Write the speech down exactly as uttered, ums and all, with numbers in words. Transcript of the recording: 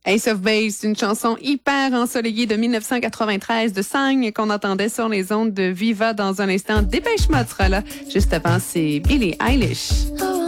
Ace of Base, une chanson hyper ensoleillée de dix-neuf cent quatre-vingt-treize de Sang qu'on entendait sur les ondes de Viva dans un instant. Dépêche-moi, tu seras là. Juste avant, c'est Billie Eilish.